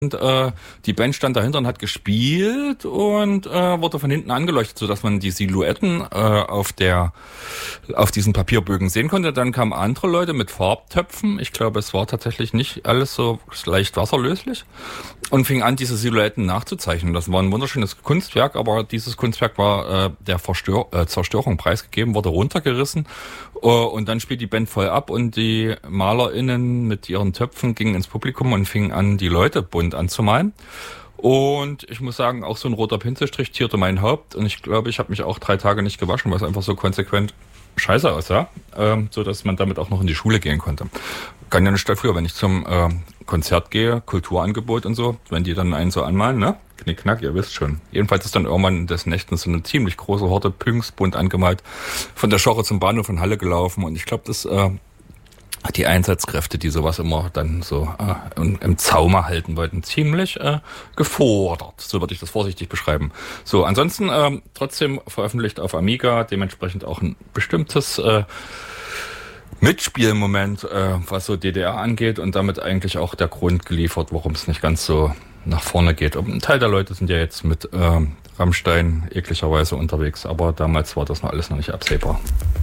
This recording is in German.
Und die Band stand dahinter und hat gespielt und wurde von hinten angeleuchtet, sodass man die Silhouetten auf diesen Papierbögen sehen konnte. Dann kamen andere Leute mit Farbtöpfen. Ich glaube, es war tatsächlich nicht alles so leicht wasserlöslich. Und fing an, diese Silhouetten nachzuzeichnen. Das war ein wunderschönes Kunstwerk, aber dieses Kunstwerk war der Zerstörung preisgegeben, wurde runtergerissen. Und dann spielt die Band voll ab und die MalerInnen mit ihren Töpfen gingen ins Publikum und fingen an, die Leute bunt anzumalen. Und ich muss sagen, auch so ein roter Pinselstrich zierte mein Haupt. Und ich glaube, ich habe mich auch 3 Tage nicht gewaschen, weil es einfach so konsequent scheiße aussah, so dass man damit auch noch in die Schule gehen konnte. Kann ja nicht dafür, wenn ich zum Konzert gehe, Kulturangebot und so, wenn die dann einen so anmalen, ne? Knickknack, ihr wisst schon. Jedenfalls ist dann irgendwann des Nächtens so eine ziemlich große Horde Pünks bunt angemalt von der Schorre zum Bahnhof von Halle gelaufen. Und ich glaube, das die Einsatzkräfte, die sowas immer dann so im Zaume halten wollten, ziemlich gefordert. So würde ich das vorsichtig beschreiben. So, ansonsten trotzdem veröffentlicht auf Amiga, dementsprechend auch ein bestimmtes Mitspielmoment, was so DDR angeht und damit eigentlich auch der Grund geliefert, warum es nicht ganz so nach vorne geht. Und ein Teil der Leute sind ja jetzt mit Rammstein ekligerweise unterwegs, aber damals war das noch alles noch nicht absehbar.